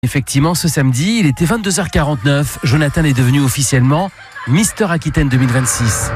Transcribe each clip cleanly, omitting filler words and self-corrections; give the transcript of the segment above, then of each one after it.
Effectivement, ce samedi, il était 22h49. Jonathan est devenu officiellement Mister Aquitaine 2026.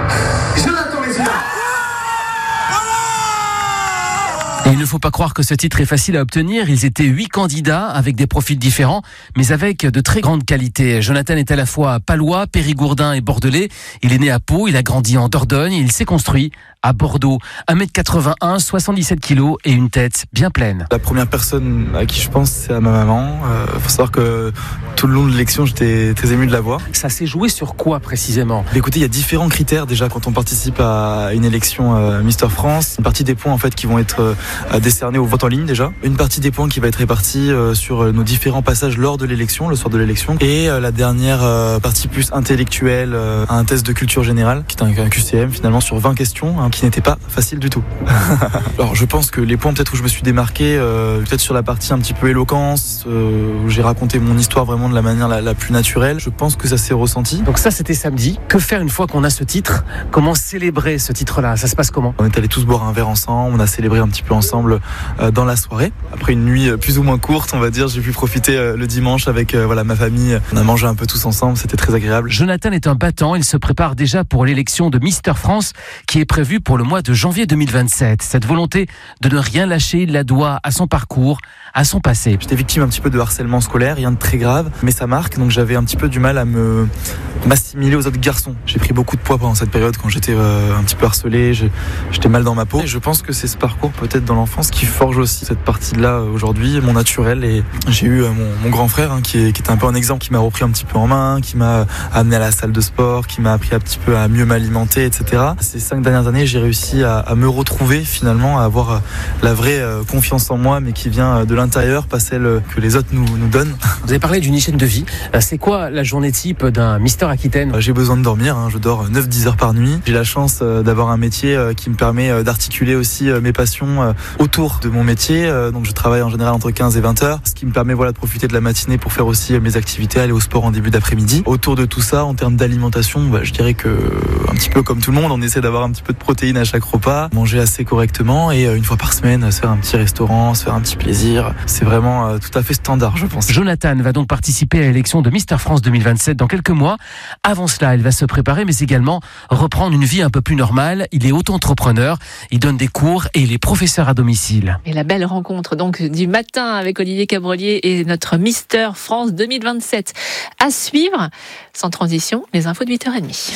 Et il ne faut pas croire que ce titre est facile à obtenir. Ils étaient 8 candidats avec des profils différents, mais avec de très grandes qualités. Jonathan est à la fois palois, périgourdin et bordelais. Il est né à Pau, il a grandi en Dordogne et il s'est construit à Bordeaux. 1m81, 77 kg et une tête bien pleine. La première personne à qui je pense, c'est à ma maman. Faut savoir que tout le long de l'élection, j'étais très ému de la voir. Ça s'est joué sur quoi précisément ? Écoutez, il y a différents critères déjà quand on participe à une élection Mister France. Une partie des points en fait qui vont être décernés au vote en ligne déjà. Une partie des points qui va être répartie sur nos différents passages lors de l'élection, le soir de l'élection. Et la dernière partie plus intellectuelle, un test de culture générale, qui est un QCM finalement sur 20 questions, qui n'était pas facile du tout. Alors je pense que les points peut-être où je me suis démarqué, peut-être sur la partie un petit peu éloquence, où j'ai raconté mon histoire vraiment de la manière la plus naturelle, je pense que ça s'est ressenti. Donc ça c'était samedi. Que faire une fois qu'on a ce titre ? Comment célébrer ce titre-là ? Ça se passe comment ? On est allés tous boire un verre ensemble, on a célébré un petit peu ensemble dans la soirée. Après une nuit plus ou moins courte, on va dire, j'ai pu profiter le dimanche avec ma famille. On a mangé un peu tous ensemble, c'était très agréable. Jonathan est un battant, il se prépare déjà pour l'élection de Mister France qui est prévue pour le mois de janvier 2027. Cette volonté de ne rien lâcher, il la doit à son parcours, à son passé. J'étais victime un petit peu de harcèlement scolaire, rien de très grave, mais ça marque, donc j'avais un petit peu du mal à m'assimiler aux autres garçons. J'ai pris beaucoup de poids pendant cette période quand j'étais un petit peu harcelé, j'étais mal dans ma peau. Et je pense que c'est ce parcours peut-être dans l'enfance qui forge aussi cette partie-là aujourd'hui, mon naturel. Et j'ai eu mon grand frère qui était un peu un exemple, qui m'a repris un petit peu en main, qui m'a amené à la salle de sport, qui m'a appris un petit peu à mieux m'alimenter, etc. Ces 5 dernières années, j'ai réussi à me retrouver finalement, à avoir la vraie confiance en moi, mais qui vient de l'intérieur, pas celle que les autres nous donnent. Vous avez parlé d'une hygiène de vie. C'est quoi la journée type d'un Mister Aquitaine ? J'ai besoin de dormir, je dors 9-10 heures par nuit. J'ai la chance d'avoir un métier qui me permet d'articuler aussi mes passions autour de mon métier. Donc je travaille en général entre 15 et 20 heures, ce qui me permet de profiter de la matinée pour faire aussi mes activités, aller au sport en début d'après-midi. Autour de tout ça, en termes d'alimentation, je dirais que un petit peu comme tout le monde, on essaie d'avoir un petit peu de protéines à chaque repas, manger assez correctement et une fois par semaine se faire un petit restaurant, se faire un petit plaisir. C'est vraiment tout à fait standard, je pense. Jonathan va donc participer à l'élection de Mister France 2027 dans quelques mois. Avant cela, il va se préparer, mais également reprendre une vie un peu plus normale. Il est auto-entrepreneur, il donne des cours et il est professeur à domicile. Et la belle rencontre donc du matin avec Olivier Cabrolier et notre Mister France 2027. À suivre, sans transition, les infos de 8h30.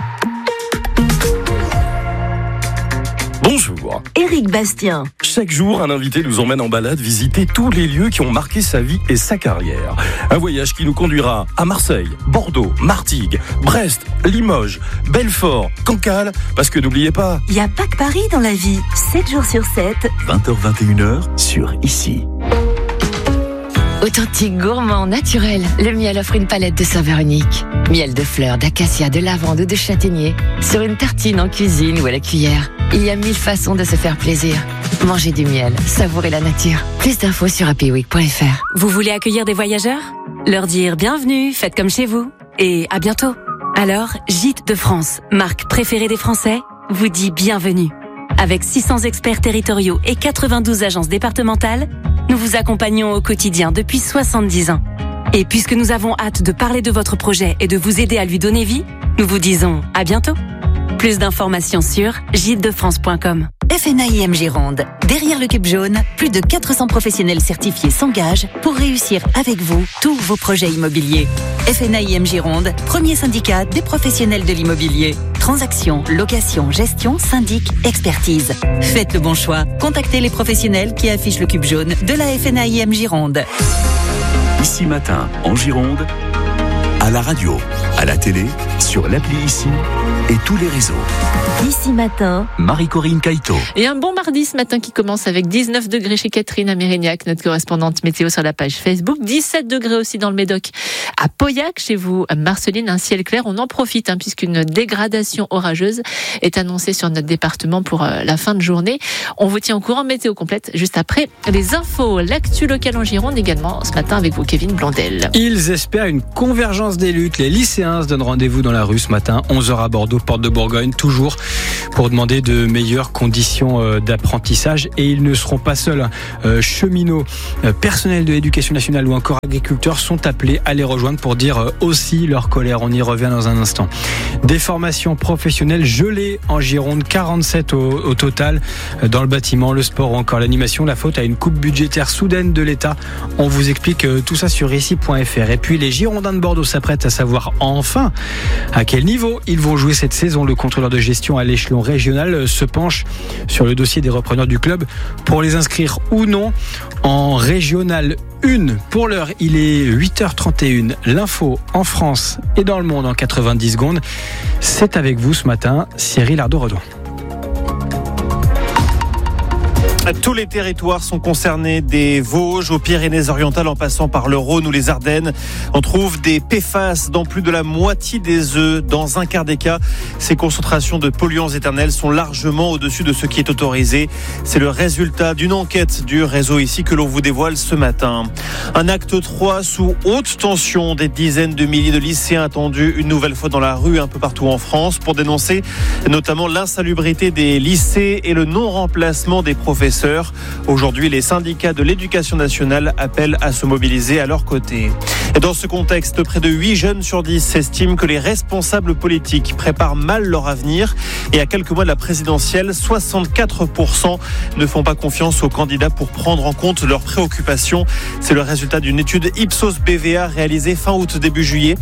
Bonjour. Éric Bastien. Chaque jour, un invité nous emmène en balade visiter tous les lieux qui ont marqué sa vie et sa carrière. Un voyage qui nous conduira à Marseille, Bordeaux, Martigues, Brest, Limoges, Belfort, Cancale, parce que n'oubliez pas... Il n'y a pas que Paris dans la vie. 7 jours sur 7. 20h-21h sur Ici. Authentique, gourmand, naturel, le miel offre une palette de saveurs uniques. Miel de fleurs, d'acacia, de lavande ou de châtaignier. Sur une tartine, en cuisine ou à la cuillère. Il y a 1000 façons de se faire plaisir. Mangez du miel, savourez la nature. Plus d'infos sur happyweek.fr. Vous voulez accueillir des voyageurs ? Leur dire bienvenue, faites comme chez vous. Et à bientôt. Alors, Gîtes de France, marque préférée des Français, vous dit bienvenue. Avec 600 experts territoriaux et 92 agences départementales, nous vous accompagnons au quotidien depuis 70 ans. Et puisque nous avons hâte de parler de votre projet et de vous aider à lui donner vie, nous vous disons à bientôt. Plus d'informations sur gîtesdefrance.com. FNAIM Gironde. Derrière le Cube Jaune, plus de 400 professionnels certifiés s'engagent pour réussir avec vous tous vos projets immobiliers. FNAIM Gironde, premier syndicat des professionnels de l'immobilier. Transactions, location, gestion, syndic, expertise. Faites le bon choix. Contactez les professionnels qui affichent le Cube Jaune de la FNAIM Gironde. Ici Matin, en Gironde, à la radio, à la télé, sur l'appli Ici et tous les réseaux. Ici Matin, Marie-Corinne Caïto. Et un bon mardi ce matin qui commence avec 19 degrés chez Catherine à Mérignac, notre correspondante météo sur la page Facebook. 17 degrés aussi dans le Médoc à Pauillac, chez vous, Marceline, un ciel clair. On en profite puisqu'une dégradation orageuse est annoncée sur notre département pour la fin de journée. On vous tient au courant, météo complète juste après les infos. L'actu locale en Gironde également ce matin avec vous, Kevin Blondel. Ils espèrent une convergence des luttes. Les lycéens lycéens se donnent rendez-vous dans la rue ce matin, 11h à Bordeaux, porte de Bourgogne, toujours pour demander de meilleures conditions d'apprentissage. Et ils ne seront pas seuls. Cheminots, personnels de l'éducation nationale ou encore agriculteurs sont appelés à les rejoindre pour dire aussi leur colère. On y revient dans un instant. Des formations professionnelles gelées en Gironde, 47 au total dans le bâtiment, le sport ou encore l'animation. La faute à une coupe budgétaire soudaine de l'État. On vous explique tout ça sur ici.fr. Et puis les Girondins de Bordeaux s'apprêtent à savoir enfin à quel niveau ils vont jouer cette saison. Le contrôleur de gestion à l'échelon régional se penche sur le dossier des repreneurs du club pour les inscrire ou non en régional 1. Pour l'heure, il est 8h31. L'info en France et dans le monde en 90 secondes. C'est avec vous ce matin, Cyril Ardo-Redon. Tous les territoires sont concernés, des Vosges aux Pyrénées-Orientales en passant par le Rhône ou les Ardennes. On trouve des PFAS dans plus de la moitié des œufs. Dans un quart des cas, ces concentrations de polluants éternels sont largement au-dessus de ce qui est autorisé. C'est le résultat d'une enquête du réseau ici que l'on vous dévoile ce matin. Un acte 3 sous haute tension. Des dizaines de milliers de lycéens attendus une nouvelle fois dans la rue un peu partout en France pour dénoncer notamment l'insalubrité des lycées et le non-remplacement des professeurs. Aujourd'hui, les syndicats de l'éducation nationale appellent à se mobiliser à leur côté. Et dans ce contexte, près de 8 jeunes sur 10 estiment que les responsables politiques préparent mal leur avenir. Et à quelques mois de la présidentielle, 64% ne font pas confiance aux candidats pour prendre en compte leurs préoccupations. C'est le résultat d'une étude Ipsos BVA réalisée fin juillet,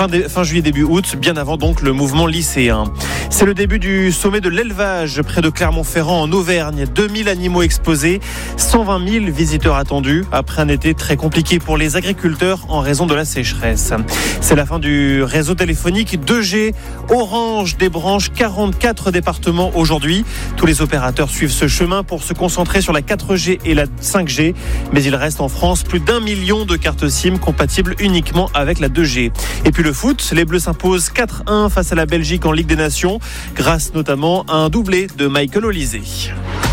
début août, bien avant donc le mouvement lycéen. C'est le début du sommet de l'élevage près de Clermont-Ferrand en Auvergne. 2000 animaux exposés, 120 000 visiteurs attendus après un été très compliqué pour les agriculteurs en raison de la sécheresse. C'est la fin du réseau téléphonique 2G. Orange débranche 44 départements aujourd'hui. Tous les opérateurs suivent ce chemin pour se concentrer sur la 4G et la 5G. Mais il reste en France plus d'1 million de cartes SIM compatibles uniquement avec la 2G. Et puis le foot, les Bleus s'imposent 4-1 face à la Belgique en Ligue des Nations, grâce notamment à un doublé de Michael Olysée.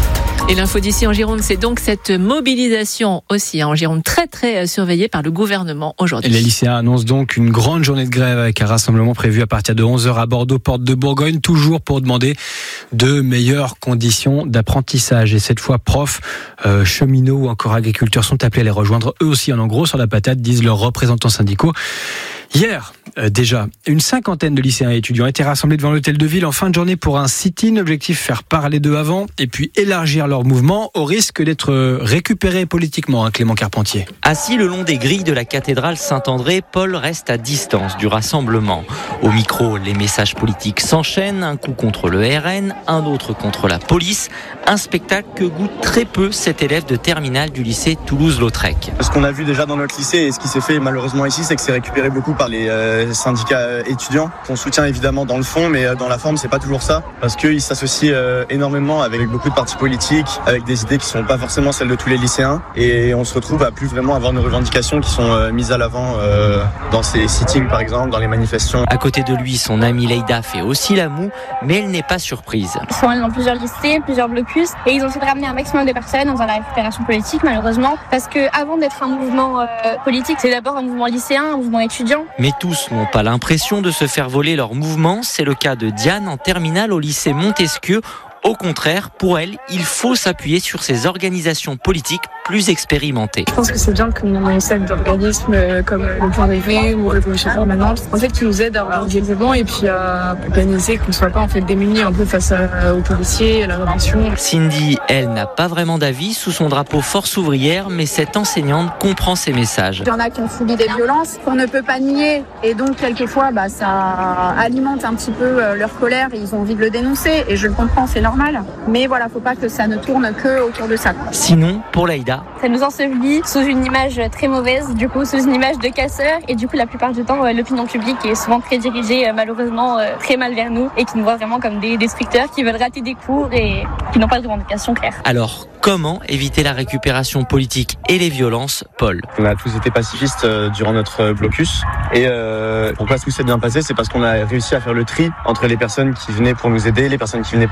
Et l'info d'ici en Gironde, c'est donc cette mobilisation aussi en Gironde très très surveillée par le gouvernement aujourd'hui. Les lycéens annoncent donc une grande journée de grève avec un rassemblement prévu à partir de 11h à Bordeaux, porte de Bourgogne, toujours pour demander de meilleures conditions d'apprentissage. Et cette fois, profs, cheminots ou encore agriculteurs sont appelés à les rejoindre eux aussi en gros sur la patate, disent leurs représentants syndicaux. Hier, déjà, une cinquantaine de lycéens et étudiants étaient rassemblés devant l'hôtel de ville en fin de journée pour un sit-in. Objectif, faire parler d'eux avant et puis élargir leur mouvement au risque d'être récupérés politiquement, Clément Carpentier. Assis le long des grilles de la cathédrale Saint-André, Paul reste à distance du rassemblement. Au micro, les messages politiques s'enchaînent, un coup contre le RN, un autre contre la police. Un spectacle que goûte très peu cet élève de terminale du lycée Toulouse-Lautrec. Ce qu'on a vu déjà dans notre lycée et ce qui s'est fait malheureusement ici, c'est que c'est récupéré beaucoup par les syndicats étudiants qu'on soutient évidemment dans le fond, mais dans la forme c'est pas toujours ça, parce qu'ils s'associent énormément avec beaucoup de partis politiques, avec des idées qui sont pas forcément celles de tous les lycéens, et on se retrouve à plus vraiment avoir nos revendications qui sont mises à l'avant dans ces sittings par exemple, dans les manifestations. À côté de lui, son amie Leïda fait aussi la moue, mais elle n'est pas surprise. Ils sont allés dans plusieurs lycées, plusieurs blocus, et ils ont essayé de ramener un maximum de personnes dans la récupération politique malheureusement, parce que avant d'être un mouvement politique, c'est d'abord un mouvement lycéen, un mouvement étudiant. Mais tous n'ont pas l'impression de se faire voler leur mouvement. C'est le cas de Diane en terminale au lycée Montesquieu. Au contraire, pour elle, il faut s'appuyer sur ces organisations politiques plus expérimentées. Je pense que c'est bien qu'on ait cette d'organismes comme le Point d'Éveil ou Révolution Permanente, en fait, qui nous aident à organiser le mouvement et puis à organiser qu'on ne soit pas en fait démunis un peu face aux policiers, à la répression. Cindy, elle, n'a pas vraiment d'avis sous son drapeau Force ouvrière, mais cette enseignante comprend ces messages. Il y en a qui ont subi des violences qu'on ne peut pas nier et donc quelquefois ça alimente un petit peu leur colère et ils ont envie de le dénoncer et je le comprends, c'est normal. Mais voilà, faut pas que ça ne tourne que autour de ça. Sinon, pour Leïda, ça nous ensevelit sous une image très mauvaise, du coup sous une image de casseur, et du coup la plupart du temps l'opinion publique est souvent très dirigée malheureusement très mal vers nous et qui nous voit vraiment comme des destructeurs qui veulent rater des cours et qui n'ont pas de revendications claires. Alors, comment éviter la récupération politique et les violences, Paul? On a tous été pacifistes durant notre blocus et pourquoi tout s'est bien passé, c'est parce qu'on a réussi à faire le tri entre les personnes qui venaient pour nous aider, les personnes qui venaient pour casser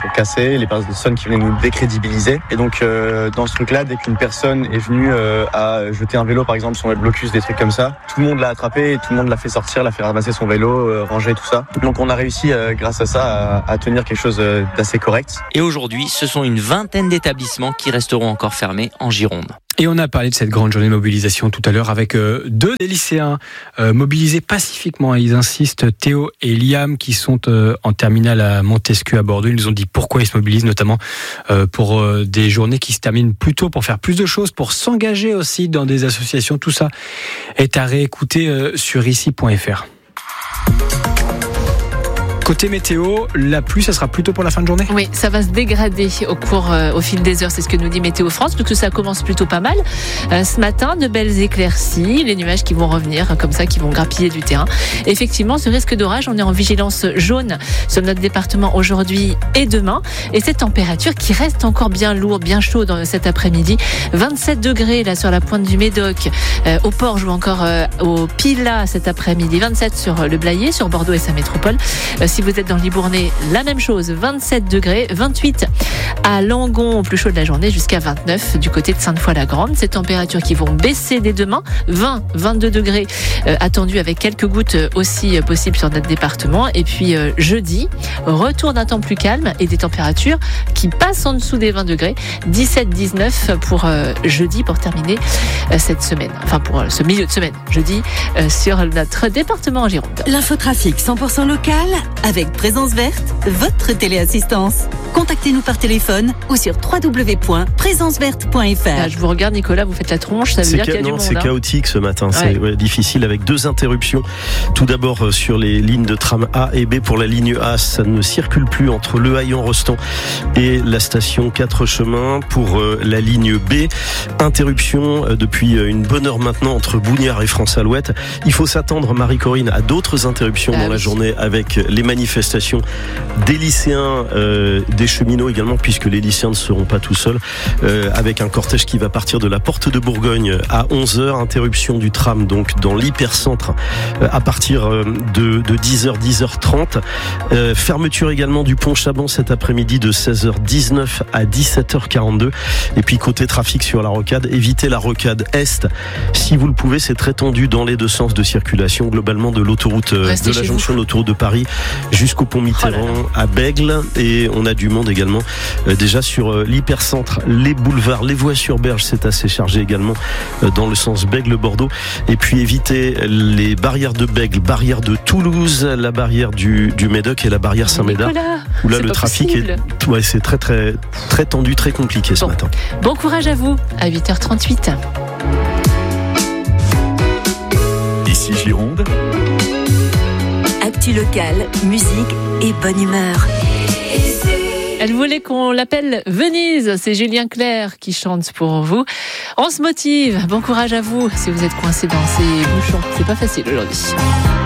dénoncer, les personnes qui venaient nous décrédibiliser. Et donc dans ce truc-là, dès qu'une personne est venue à jeter un vélo par exemple sur notre blocus, des trucs comme ça, tout le monde l'a attrapé et tout le monde l'a fait sortir, l'a fait ramasser son vélo, ranger tout ça. Donc on a réussi grâce à ça à tenir quelque chose d'assez correct. Et aujourd'hui, ce sont une vingtaine d'établissements qui resteront encore fermés en Gironde. Et on a parlé de cette grande journée de mobilisation tout à l'heure avec deux des lycéens mobilisés pacifiquement. Ils insistent, Théo et Liam, qui sont en terminale à Montesquieu à Bordeaux. Ils nous ont dit pourquoi ils se mobilisent, notamment pour des journées qui se terminent plus tôt, pour faire plus de choses, pour s'engager aussi dans des associations. Tout ça est à réécouter sur ici.fr. Côté météo, la pluie, ça sera plutôt pour la fin de journée ? Oui, ça va se dégrader au fil des heures. C'est ce que nous dit Météo France, parce que ça commence plutôt pas mal. Ce matin, de belles éclaircies, les nuages qui vont revenir comme ça, qui vont grappiller du terrain. Effectivement, ce risque d'orage, on est en vigilance jaune sur notre département aujourd'hui et demain. Et cette température qui reste encore bien lourde, bien chaude cet après-midi. 27 degrés là sur la pointe du Médoc, au Porge ou encore au Pilat cet après-midi. 27 sur le Blayais, sur Bordeaux et sa métropole. Si vous êtes dans le Libournais, la même chose, 27 degrés, 28 à Langon, au plus chaud de la journée, jusqu'à 29 du côté de Sainte-Foy-la-Grande. Ces températures qui vont baisser dès demain, 20, 22 degrés attendus avec quelques gouttes aussi possibles sur notre département. Et puis jeudi, retour d'un temps plus calme et des températures qui passent en dessous des 20 degrés, 17, 19 pour jeudi, pour terminer cette semaine, enfin pour ce milieu de semaine, jeudi, sur notre département en Gironde. L'infotrafic 100% local avec Présence Verte, votre téléassistance. Contactez-nous par téléphone ou sur www.présenceverte.fr. Je vous regarde, Nicolas, vous faites la tronche, ça veut dire qu'il y a du monde. C'est chaotique ce matin, ouais. C'est difficile avec deux interruptions. Tout d'abord sur les lignes de tram A et B. Pour la ligne A, ça ne circule plus entre Le Haillon-Rostand et la station 4 chemins. Pour la ligne B, interruption depuis une bonne heure maintenant entre Bougnard et France-Alouette. Il faut s'attendre, Marie-Corinne, à d'autres interruptions dans la journée avec les manifestations des lycéens, des cheminots également, puisque les lycéens ne seront pas tout seuls, avec un cortège qui va partir de la Porte de Bourgogne à 11h, interruption du tram donc dans l'hypercentre à partir de 10h, 10h30, fermeture également du pont Chaban cet après-midi de 16h19 à 17h42, et puis côté trafic sur la rocade, évitez la rocade Est si vous le pouvez, c'est très tendu dans les deux sens de circulation, globalement de l'autoroute de la jonction de l'autoroute de Paris jusqu'au pont Mitterrand à Bègle, et on a du monde également déjà sur l'hypercentre, les boulevards, les voies sur berge, c'est assez chargé également dans le sens Bègle-Bordeaux, et puis évitez les barrières de Bègle, barrière de Toulouse, la barrière du Médoc et la barrière Saint-Médard, où là le trafic c'est très très très tendu, très compliqué ce matin. Bon courage à vous à 8h38. Ici Gironde. Actu local, musique et bonne humeur. Elle voulait qu'on l'appelle Venise. C'est Julien Clerc qui chante pour vous. On se motive. Bon courage à vous si vous êtes coincé dans ces bouchons. C'est pas facile aujourd'hui.